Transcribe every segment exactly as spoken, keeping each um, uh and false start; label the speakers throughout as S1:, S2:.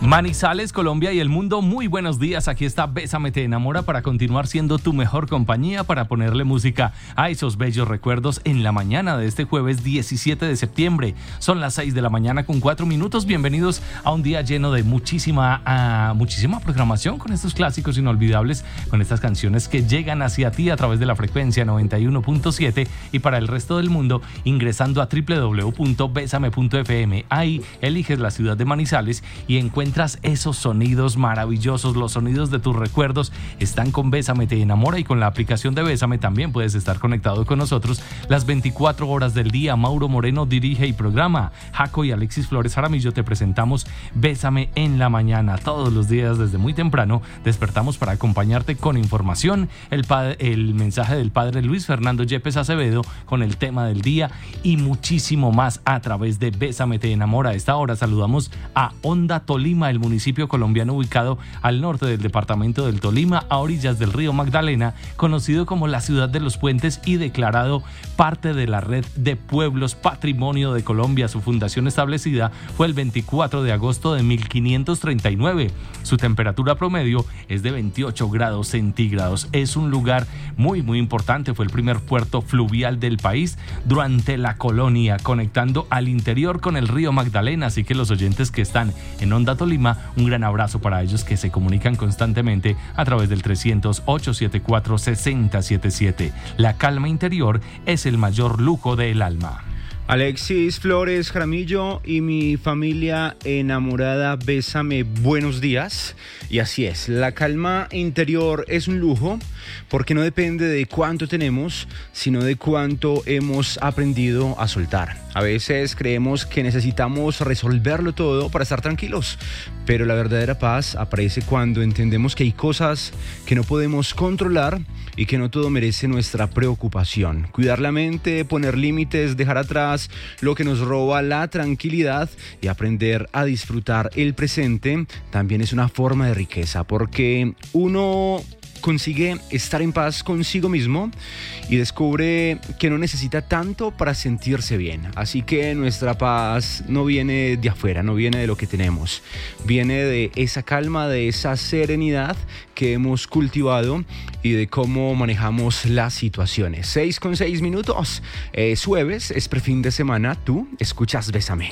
S1: Manizales, Colombia y el mundo, muy buenos días. Aquí está Bésame te enamora para continuar siendo tu mejor compañía, para ponerle música a esos bellos recuerdos en la mañana de este jueves diecisiete de septiembre. Son las seis de la mañana con cuatro minutos. Bienvenidos a un día lleno de muchísima, uh, muchísima programación con estos clásicos inolvidables, con estas canciones que llegan hacia ti a través de la frecuencia noventa y uno punto siete y para el resto del mundo ingresando a doble u doble u doble u punto besame punto efe eme. Ahí eliges la ciudad de Manizales y encuentras esos sonidos maravillosos, los sonidos de tus recuerdos están con Bésame te enamora, y con la aplicación de Bésame también puedes estar conectado con nosotros las veinticuatro horas del día. Mauro Moreno dirige y programa. Jaco y Alexis Flores Jaramillo te presentamos Bésame en la mañana. Todos los días desde muy temprano despertamos para acompañarte con información, el, padre, el mensaje del padre Luis Fernando Yepes Acevedo con el tema del día y muchísimo más a través de Bésame te enamora. A esta hora saludamos a Honda Tolima, el municipio colombiano ubicado al norte del departamento del Tolima, a orillas del río Magdalena, conocido como la ciudad de los puentes y declarado parte de la red de pueblos Patrimonio de Colombia. Su fundación establecida fue el veinticuatro de agosto de mil quinientos treinta y nueve. Su temperatura promedio es de veintiocho grados centígrados. Es un lugar muy muy importante. Fue el primer puerto fluvial del país durante la colonia, conectando al interior con el río Magdalena. Así que los oyentes que están en Honda Tolima, un gran abrazo para ellos que se comunican constantemente a través del trescientos, ochocientos setenta y cuatro, sesenta setenta y siete. La calma interior es el mayor lujo del alma.
S2: Alexis Flores Jaramillo y mi familia enamorada, Bésame, buenos días. Y así es, la calma interior es un lujo porque no depende de cuánto tenemos, sino de cuánto hemos aprendido a soltar. A veces creemos que necesitamos resolverlo todo para estar tranquilos, pero la verdadera paz aparece cuando entendemos que hay cosas que no podemos controlar y que no todo merece nuestra preocupación. Cuidar la mente, poner límites, dejar atrás lo que nos roba la tranquilidad y aprender a disfrutar el presente también es una forma de riqueza, porque uno consigue estar en paz consigo mismo y descubre que no necesita tanto para sentirse bien. Así que nuestra paz no viene de afuera, no viene de lo que tenemos, viene de esa calma, de esa serenidad que hemos cultivado y de cómo manejamos las situaciones. Seis con seis minutos, es jueves, es prefin de semana, tú escuchas Bésame.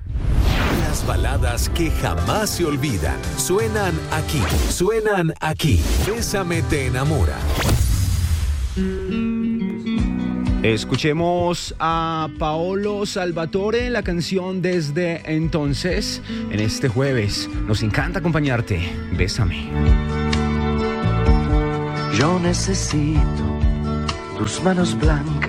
S3: Las baladas que jamás se olvidan suenan aquí, suenan aquí. Bésame te enamora.
S2: Escuchemos a Paolo Salvatore, la canción Desde Entonces. En este jueves nos encanta acompañarte. Bésame.
S4: Yo necesito tus manos blancas